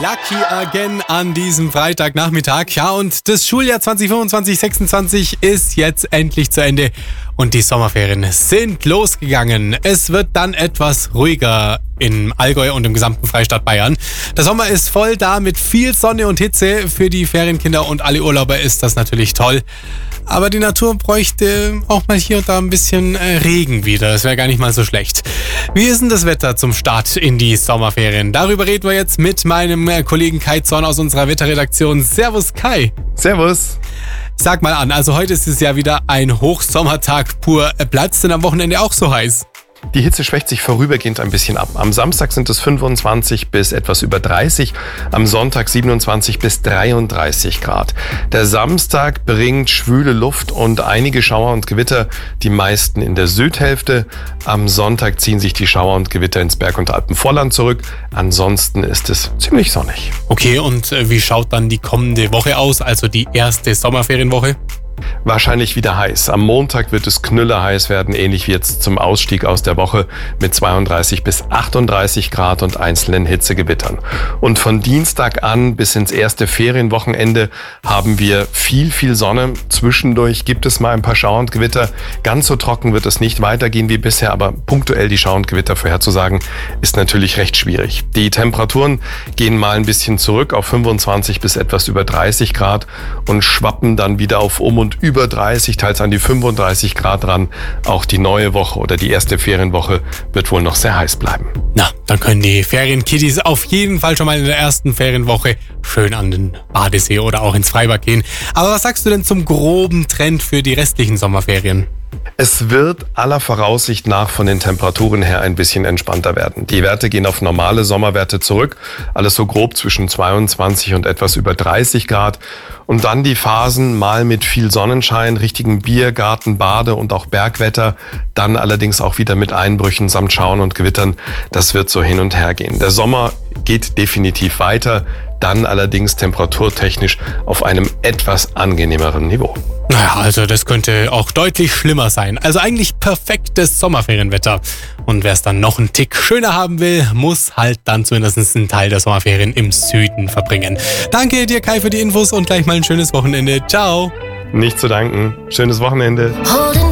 Lucky Again an diesem Freitagnachmittag. Ja, und das Schuljahr 2025/26 ist jetzt endlich zu Ende und die Sommerferien sind losgegangen. Es wird dann etwas ruhiger im Allgäu und im gesamten Freistaat Bayern. Der Sommer ist voll da mit viel Sonne und Hitze. Für die Ferienkinder und alle Urlauber ist das natürlich toll. Aber die Natur bräuchte auch mal hier und da ein bisschen Regen wieder. Das wäre gar nicht mal so schlecht. Wie ist denn das Wetter zum Start in die Sommerferien? Darüber reden wir jetzt mit meinem Kollegen Kai Zorn aus unserer Wetterredaktion. Servus Kai. Servus. Sag mal an, also heute ist es ja wieder ein Hochsommertag pur. Bleibt es denn am Wochenende auch so heiß? Die Hitze schwächt sich vorübergehend ein bisschen ab. Am Samstag sind es 25 bis etwas über 30, am Sonntag 27 bis 33 Grad. Der Samstag bringt schwüle Luft und einige Schauer und Gewitter, die meisten in der Südhälfte. Am Sonntag ziehen sich die Schauer und Gewitter ins Berg- und Alpenvorland zurück. Ansonsten ist es ziemlich sonnig. Okay, und wie schaut dann die kommende Woche aus, also die erste Sommerferienwoche? Wahrscheinlich wieder heiß. Am Montag wird es knüllerheiß werden, ähnlich wie jetzt zum Ausstieg aus der Woche mit 32 bis 38 Grad und einzelnen Hitzegewittern. Und von Dienstag an bis ins erste Ferienwochenende haben wir viel Sonne. Zwischendurch gibt es mal ein paar Schauer und Gewitter. Ganz so trocken wird es nicht weitergehen wie bisher, aber punktuell die Schauer und Gewitter vorherzusagen, ist natürlich recht schwierig. Die Temperaturen gehen mal ein bisschen zurück auf 25 bis etwas über 30 Grad und schwappen dann wieder auf und über 30, teils an die 35 Grad ran. Auch die neue Woche oder die erste Ferienwoche wird wohl noch sehr heiß bleiben. Na, dann können die Ferienkiddies auf jeden Fall schon mal in der ersten Ferienwoche schön an den Badesee oder auch ins Freibad gehen. Aber was sagst du denn zum groben Trend für die restlichen Sommerferien? Es wird aller Voraussicht nach von den Temperaturen her ein bisschen entspannter werden. Die Werte gehen auf normale Sommerwerte zurück, alles so grob zwischen 22 und etwas über 30 Grad. Und dann die Phasen mal mit viel Sonnenschein, richtigen Biergarten, Bade und auch Bergwetter, dann allerdings auch wieder mit Einbrüchen samt Schauern und Gewittern. Das wird so hin und her gehen. Der Sommer geht definitiv weiter, dann allerdings temperaturtechnisch auf einem etwas angenehmeren Niveau. Naja, also das könnte auch deutlich schlimmer sein. Also eigentlich perfektes Sommerferienwetter. Und wer es dann noch einen Tick schöner haben will, muss halt dann zumindest einen Teil der Sommerferien im Süden verbringen. Danke dir, Kai, für die Infos und gleich mal ein schönes Wochenende. Ciao. Nicht zu danken. Schönes Wochenende.